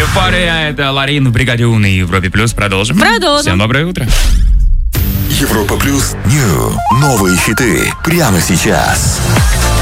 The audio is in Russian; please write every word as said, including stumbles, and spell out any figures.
пари, а это Ларин в бригаде У на Европе Плюс. Продолжим. Продолжим. Всем доброе утро. Европа Плюс. Нью. Новые хиты. Прямо сейчас.